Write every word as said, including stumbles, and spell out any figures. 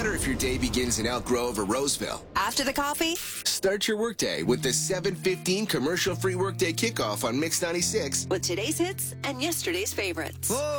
matter if your day begins in Elk Grove or Roseville. After the coffee, Start your workday with the seven fifteen commercial-free workday kickoff on Mix ninety-six. with today's hits and yesterday's favorites.